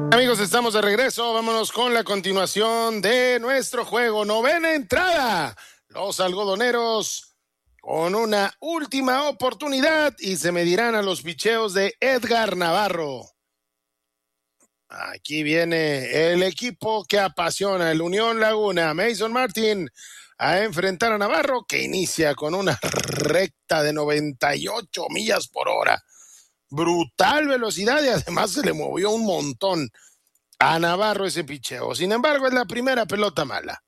Amigos, estamos de regreso. Vámonos con la continuación de nuestro juego. Novena entrada. Los algodoneros con una última oportunidad y se medirán a los picheos de Edgar Navarro. Aquí viene el equipo que apasiona, el Unión Laguna. Mason Martin a enfrentar a Navarro, que inicia con una recta de 98 millas por hora. Brutal velocidad y además se le movió un montón a Navarro ese picheo. Sin embargo, es la primera pelota mala.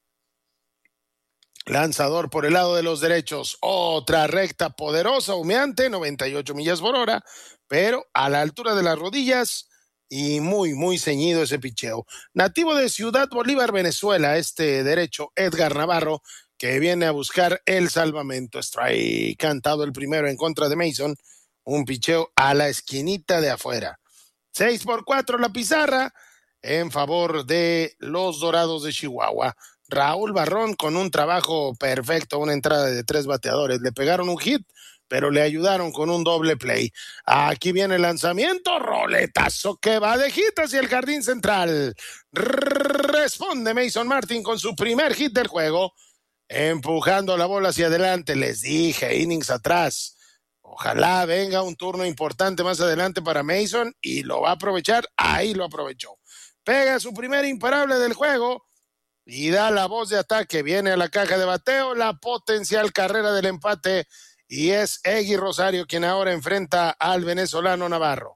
Lanzador por el lado de los derechos. Otra recta poderosa, humeante, 98 millas por hora, pero a la altura de las rodillas y muy ceñido ese picheo. Nativo de Ciudad Bolívar, Venezuela, este derecho, Edgar Navarro, que viene a buscar el salvamento. Strike cantado el primero en contra de Mason. Un picheo a la esquinita de afuera. 6-4 la pizarra en favor de los Dorados de Chihuahua. Raúl Barrón con un trabajo perfecto, una entrada de 3 bateadores. Le pegaron un hit, pero le ayudaron con un doble play. Aquí viene el lanzamiento, roletazo que va de hit hacia el jardín central. Responde Mason Martin con su primer hit del juego, empujando la bola hacia adelante. Les dije, innings atrás. Ojalá venga un turno importante más adelante para Mason y lo va a aprovechar. Ahí lo aprovechó. Pega su primer imparable del juego y da la voz de ataque. Viene a la caja de bateo la potencial carrera del empate y es Egui Rosario quien ahora enfrenta al venezolano Navarro.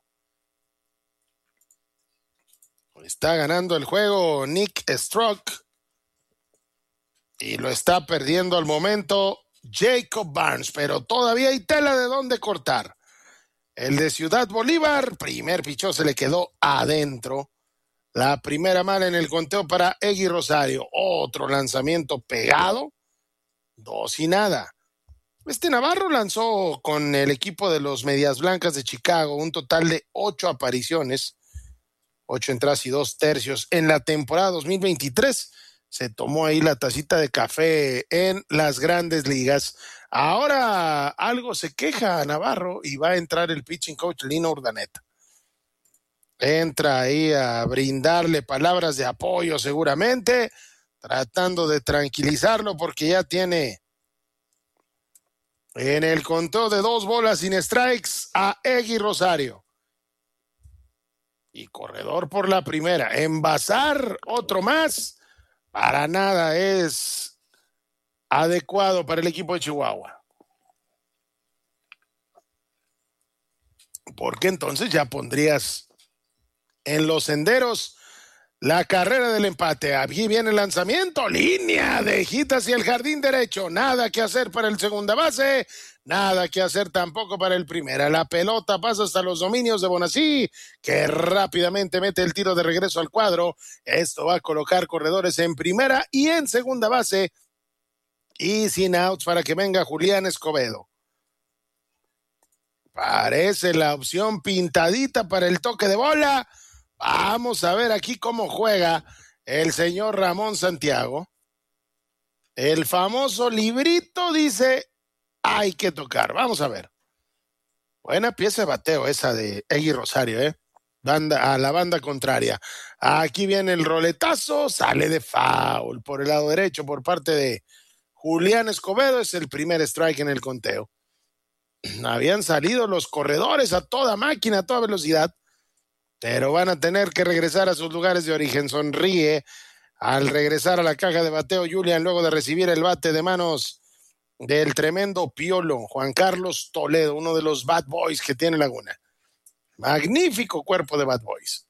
Está ganando el juego Nick Stroke y lo está perdiendo al momento Jacob Barnes, pero todavía hay tela de dónde cortar. El de Ciudad Bolívar, primer pichó, se le quedó adentro. La primera mala en el conteo para Egui Rosario. Otro lanzamiento pegado, 2-0. Este Navarro lanzó con el equipo de los Medias Blancas de Chicago un total de 8 apariciones, 8 entradas y 2 tercios en la temporada 2023. Se tomó ahí la tacita de café en las Grandes Ligas. Ahora algo se queja a Navarro y va a entrar el pitching coach Lino Urdaneta. Entra ahí a brindarle palabras de apoyo seguramente, tratando de tranquilizarlo porque ya tiene en el conteo de 2 bolas sin strikes a Egui Rosario. Y corredor por la primera. Envasar otro más para nada es adecuado para el equipo de Chihuahua. Porque entonces ya pondrías en los senderos la carrera del empate. Aquí viene el lanzamiento, línea de hit hacia el jardín derecho. Nada que hacer para el segunda base, nada que hacer tampoco para el primera. La pelota pasa hasta los dominios de Bonací, que rápidamente mete el tiro de regreso al cuadro. Esto va a colocar corredores en primera y en segunda base y sin outs para que venga Julián Escobedo. Parece la opción pintadita para el toque de bola. Vamos a ver aquí cómo juega el señor Ramón Santiago. El famoso librito dice, hay que tocar. Vamos a ver. Buena pieza de bateo esa de Egui Rosario, a la banda contraria. Aquí viene el roletazo, sale de foul por el lado derecho por parte de Julián Escobedo. Es el primer strike en el conteo. Habían salido los corredores a toda máquina, a toda velocidad, pero van a tener que regresar a sus lugares de origen. Sonríe al regresar a la caja de bateo Julián luego de recibir el bate de manos del tremendo piolo Juan Carlos Toledo, uno de los bad boys que tiene Laguna. Magnífico cuerpo de bad boys.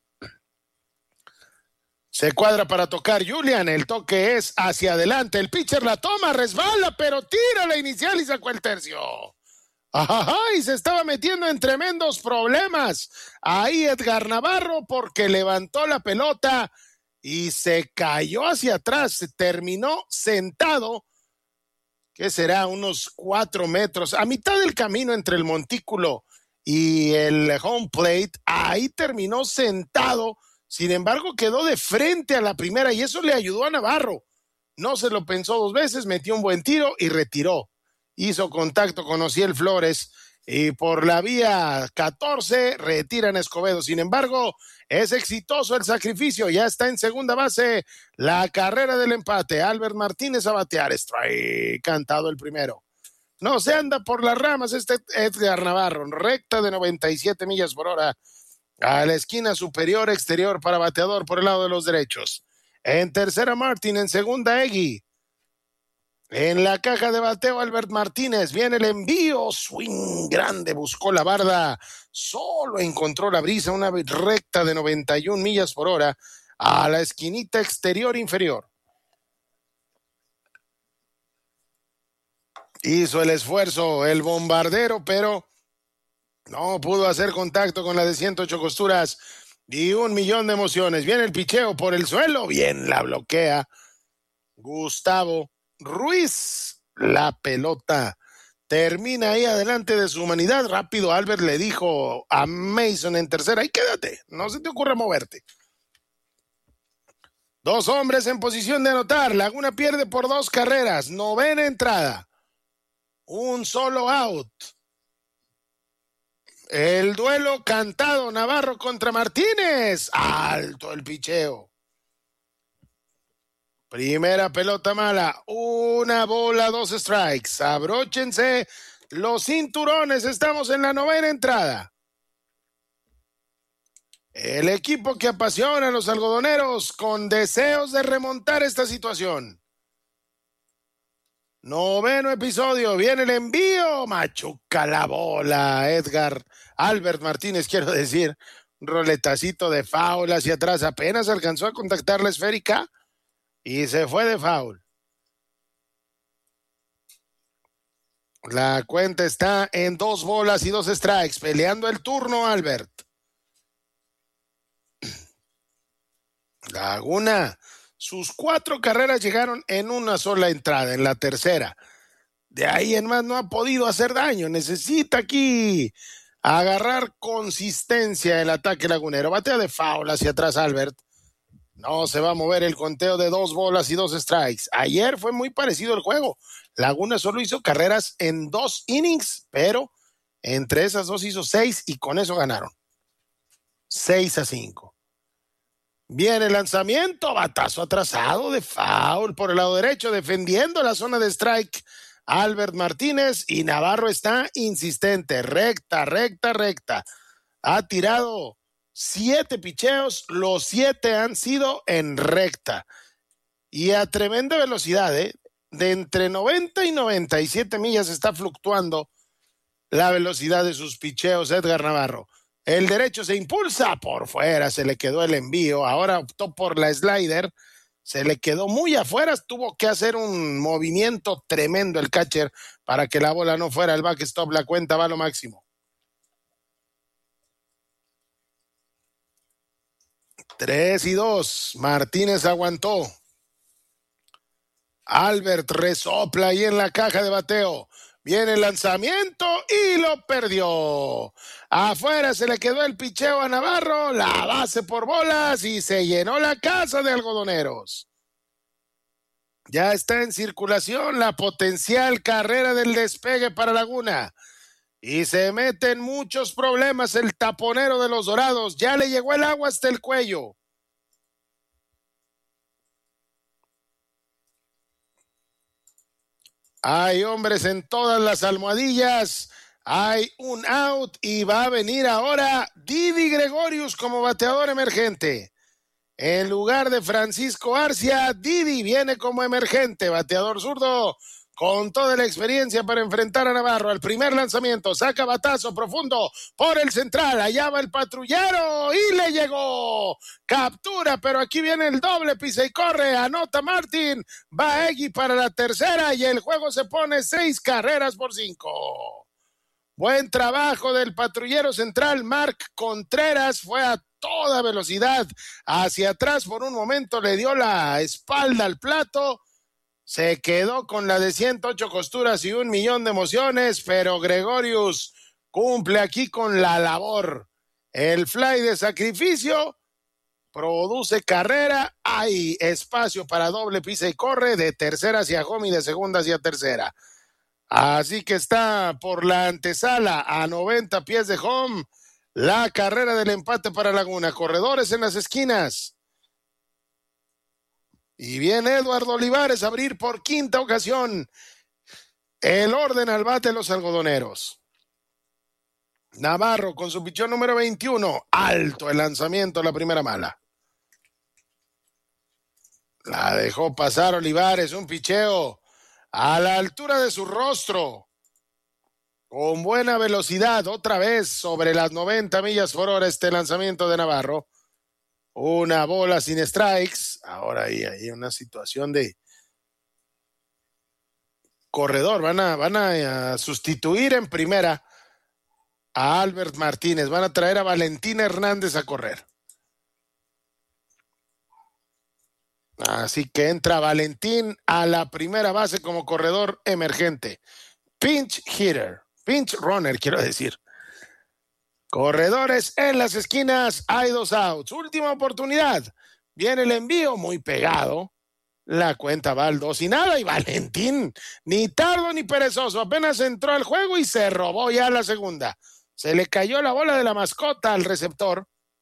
Se cuadra para tocar Julián, el toque es hacia adelante, el pitcher la toma, resbala, pero tira la inicial y sacó el tercio. Y se estaba metiendo en tremendos problemas ahí Edgar Navarro porque levantó la pelota y se cayó hacia atrás, se terminó sentado, que será unos 4 metros, a mitad del camino entre el montículo y el home plate. Ahí terminó sentado, sin embargo quedó de frente a la primera y eso le ayudó a Navarro. No se lo pensó 2 veces, metió un buen tiro y retiró. Hizo contacto con Ociel Flores Y por la vía 14 retiran a Escobedo. Sin embargo, es exitoso el sacrificio. Ya está en segunda base la carrera del empate. Albert Martínez a batear. Strike, cantado el primero. No se anda por las ramas este Edgar Navarro. Recta de 97 millas por hora a la esquina superior exterior para bateador por el lado de los derechos. En tercera Martin, en segunda Eggy. En la caja de bateo Albert Martínez, viene el envío, swing grande, buscó la barda, solo encontró la brisa, una recta de 91 millas por hora a la esquinita exterior inferior. Hizo el esfuerzo el bombardero, pero no pudo hacer contacto con la de 108 costuras y 1,000,000 de emociones. Viene el picheo por el suelo, bien la bloquea Gustavo Ruiz. La pelota termina ahí adelante de su humanidad. Rápido Albert le dijo a Mason en tercera, ahí quédate, no se te ocurra moverte. Dos hombres en posición de anotar. Laguna pierde por 2 carreras. Novena entrada. Un solo out. El duelo cantado, Navarro contra Martínez. Alto el picheo. Primera pelota mala, 1 bola, 2 strikes. Abróchense los cinturones, estamos en la novena entrada. El equipo que apasiona a los algodoneros con deseos de remontar esta situación. Noveno episodio, viene el envío, machuca la bola, Albert Martínez, quiero decir, un roletacito de foul hacia atrás, apenas alcanzó a contactar la esférica y se fue de foul. La cuenta está en 2 bolas y 2 strikes, peleando el turno Albert. Laguna, sus 4 carreras llegaron en una sola entrada, en la tercera. De ahí en más no ha podido hacer daño. Necesita aquí agarrar consistencia el ataque lagunero. Batea de foul hacia atrás Albert. No se va a mover el conteo de 2 bolas y 2 strikes. Ayer fue muy parecido el juego. Laguna solo hizo carreras en 2 innings, pero entre esas 2 hizo 6 y con eso ganaron. 6-5. Viene el lanzamiento, batazo atrasado de foul por el lado derecho, defendiendo la zona de strike Albert Martínez, y Navarro está insistente, recta. Ha tirado 7 picheos, los 7 han sido en recta y a tremenda velocidad, de entre 90 y 97 millas está fluctuando la velocidad de sus picheos Edgar Navarro. El derecho se impulsa por fuera, se le quedó el envío, ahora optó por la slider, se le quedó muy afuera, tuvo que hacer un movimiento tremendo el catcher para que la bola no fuera al backstop, la cuenta va a lo máximo. 3-2, Martínez aguantó. Albert resopla ahí en la caja de bateo. Viene el lanzamiento y lo perdió. Afuera se le quedó el picheo a Navarro, la base por bolas y se llenó la casa de algodoneros. Ya está en circulación la potencial carrera del despegue para Laguna. Y se mete en muchos problemas el taponero de los Dorados. Ya le llegó el agua hasta el cuello. Hay hombres en todas las almohadillas. Hay un out y va a venir ahora Didi Gregorius como bateador emergente. En lugar de Francisco Arcia, Didi viene como emergente, bateador zurdo, con toda la experiencia para enfrentar a Navarro. Al primer lanzamiento, saca batazo profundo por el central, allá va el patrullero y le llegó. Captura, pero aquí viene el doble, pisa y corre, anota Martín, va Egui para la tercera y el juego se pone 6-5. Buen trabajo del patrullero central, Mark Contreras, fue a toda velocidad hacia atrás, por un momento le dio la espalda al plato, se quedó con la de 108 costuras y 1,000,000 de emociones, pero Gregorius cumple aquí con la labor. El fly de sacrificio produce carrera, hay espacio para doble, pisa y corre, de tercera hacia home y de segunda hacia tercera. Así que está por la antesala a 90 pies de home la carrera del empate para Laguna. Corredores en las esquinas. Y viene Eduardo Olivares a abrir por quinta ocasión el orden al bate de los algodoneros. Navarro con su pichón número 21. Alto el lanzamiento, la primera mala. La dejó pasar Olivares, un picheo a la altura de su rostro. Con buena velocidad, otra vez sobre las 90 millas por hora este lanzamiento de Navarro. Una bola sin strikes. Ahora hay una situación de corredor. Van a sustituir en primera a Albert Martínez. Van a traer a Valentín Hernández a correr. Así que entra Valentín a la primera base como corredor emergente. Pinch hitter. Pinch runner, quiero decir. Corredores en las esquinas. Hay 2 outs. Última oportunidad. Viene el envío muy pegado. La cuenta va al 2-0 y Valentín, ni tardo ni perezoso, apenas entró al juego y se robó ya la segunda. Se le cayó la bola de la mascota al receptor.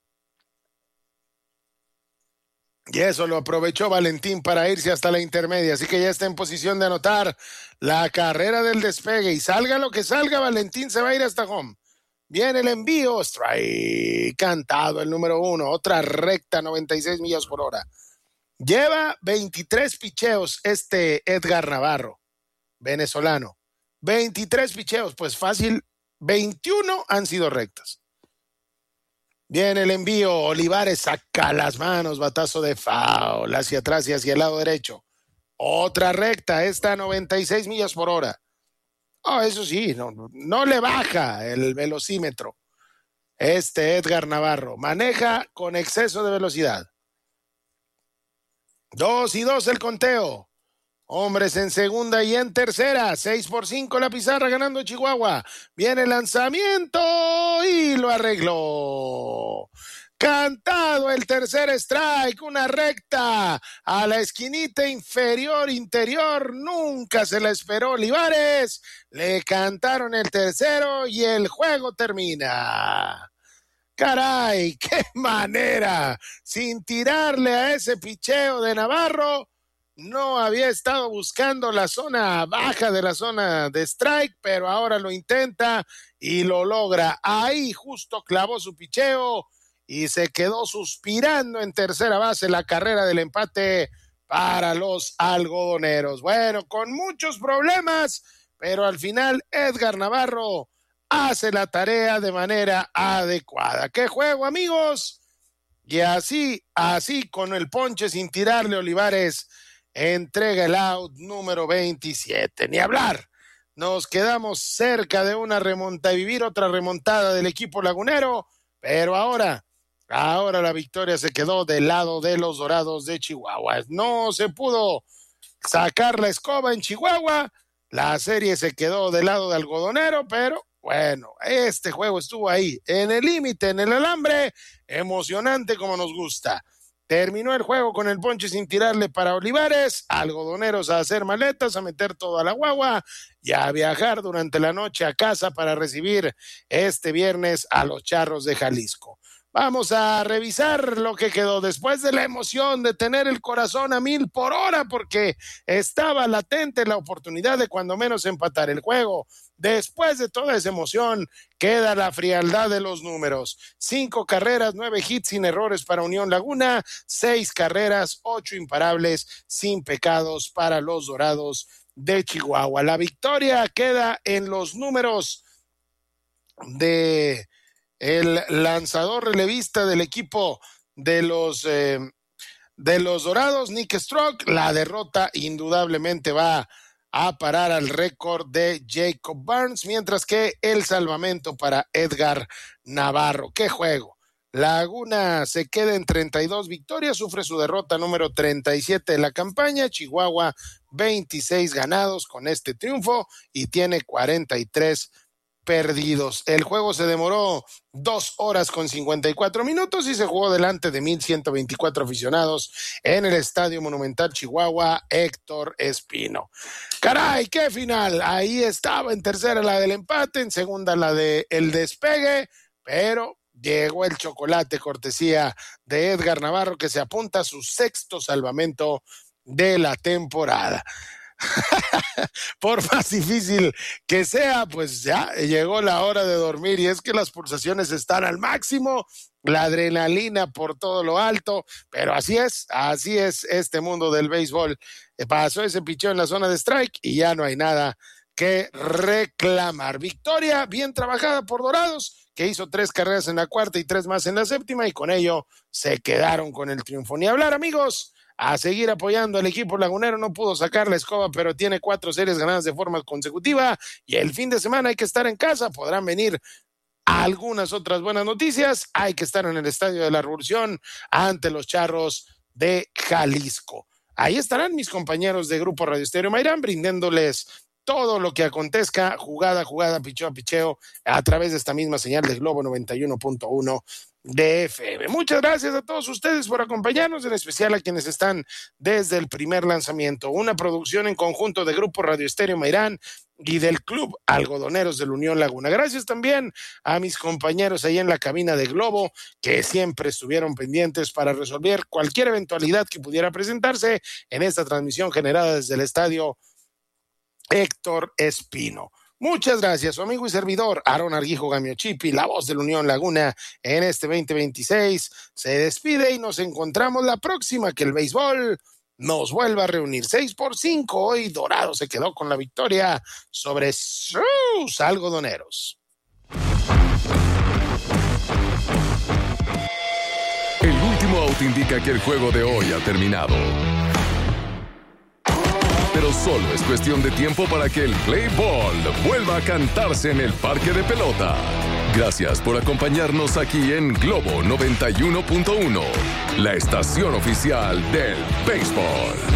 Y eso lo aprovechó Valentín para irse hasta la intermedia. Así que ya está en posición de anotar la carrera del despegue. Y salga lo que salga, Valentín se va a ir hasta home. Viene el envío. Strike. Cantado el número 1. Otra recta, 96 millas por hora. Lleva 23 picheos Edgar Navarro, venezolano. 23 picheos, pues fácil. 21 han sido rectas. Viene el envío, Olivares saca las manos, batazo de foul hacia atrás y hacia el lado derecho. Otra recta, esta a 96 millas por hora. Eso sí, no le baja el velocímetro. Edgar Navarro maneja con exceso de velocidad. 2-2 el conteo. Hombres en segunda y en tercera. 6-5 la pizarra ganando Chihuahua. Viene el lanzamiento y lo arregló. Cantado el tercer strike, una recta a la esquinita interior. Nunca se la esperó Olivares. Le cantaron el tercero y el juego termina. Caray, qué manera. Sin tirarle a ese picheo de Navarro. No había estado buscando la zona baja de la zona de strike, pero ahora lo intenta y lo logra. Ahí justo clavó su picheo y se quedó suspirando en tercera base la carrera del empate para los algodoneros. Bueno, con muchos problemas, pero al final Edgar Navarro hace la tarea de manera adecuada. ¡Qué juego, amigos! Y así, con el ponche sin tirarle, Olivares entrega el out número 27. Ni hablar. Nos quedamos cerca de una remontada, vivir otra remontada del equipo lagunero, pero ahora la victoria se quedó del lado de los Dorados de Chihuahua. No se pudo sacar la escoba en Chihuahua. La serie se quedó del lado de algodonero, pero bueno, este juego estuvo ahí, en el límite, en el alambre, emocionante como nos gusta. Terminó el juego con el ponche sin tirarle para Olivares, algodoneros a hacer maletas, a meter todo a la guagua y a viajar durante la noche a casa para recibir este viernes a los Charros de Jalisco. Vamos a revisar lo que quedó después de la emoción de tener el corazón a 1000 por hora porque estaba latente la oportunidad de cuando menos empatar el juego. Después de toda esa emoción, queda la frialdad de los números. 5 carreras, 9 hits sin errores para Unión Laguna, 6 carreras, 8 imparables sin pecados para los Dorados de Chihuahua. La victoria queda en los números de el lanzador relevista del equipo de los Dorados, Nick Stroke. La derrota indudablemente va a parar al récord de Jacob Burns, mientras que el salvamento para Edgar Navarro. ¡Qué juego! Laguna se queda en 32 victorias, sufre su derrota número 37 de la campaña. Chihuahua 26 ganados con este triunfo y tiene 43 perdidos. El juego se demoró 2 horas con 54 minutos y se jugó delante de 1,124 aficionados en el Estadio Monumental Chihuahua Héctor Espino. ¡Caray, qué final! Ahí estaba, en tercera la del empate, en segunda la del despegue, pero llegó el chocolate cortesía de Edgar Navarro, que se apunta a su 6º salvamento de la temporada. Por más difícil que sea, pues ya llegó la hora de dormir, y es que las pulsaciones están al máximo, la adrenalina por todo lo alto, pero así es este mundo del béisbol. Pasó ese picheo en la zona de strike y ya no hay nada que reclamar. Victoria bien trabajada por Dorados, que hizo 3 carreras en la cuarta y 3 más en la séptima, y con ello se quedaron con el triunfo. Ni hablar, amigos, a seguir apoyando al equipo lagunero. No pudo sacar la escoba, pero tiene 4 series ganadas de forma consecutiva, y el fin de semana hay que estar en casa. Podrán venir algunas otras buenas noticias. Hay que estar en el Estadio de la Revolución ante los Charros de Jalisco. Ahí estarán mis compañeros de Grupo Radio Estéreo Mairán, brindándoles todo lo que acontezca, jugada a jugada, picheo a picheo, a través de esta misma señal de Globo 91.1 de FM. Muchas gracias a todos ustedes por acompañarnos, en especial a quienes están desde el primer lanzamiento. Una producción en conjunto de Grupo Radio Estéreo Mairán y del Club Algodoneros de la Unión Laguna. Gracias también a mis compañeros ahí en la cabina de Globo, que siempre estuvieron pendientes para resolver cualquier eventualidad que pudiera presentarse en esta transmisión generada desde el Estadio Héctor Espino. Muchas gracias, su amigo y servidor Aaron Arguijo Gamiochipi, la voz de la Unión Laguna en este 2026. Se despide y nos encontramos la próxima, que el béisbol nos vuelva a reunir. 6-5, hoy Dorado se quedó con la victoria sobre sus algodoneros. El último out indica que el juego de hoy ha terminado. Pero solo es cuestión de tiempo para que el play ball vuelva a cantarse en el parque de pelota. Gracias por acompañarnos aquí en Globo 91.1, la estación oficial del béisbol.